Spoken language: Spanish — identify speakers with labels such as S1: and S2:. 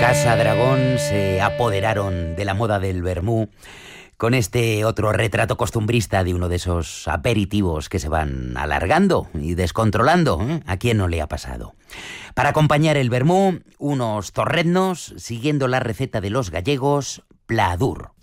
S1: Casa Dragón se apoderaron de la moda del vermú con este otro retrato costumbrista de uno de esos aperitivos que se van alargando y descontrolando. ¿A quién no le ha pasado? Para acompañar el vermú, unos torreznos, siguiendo la receta de los gallegos, pladur.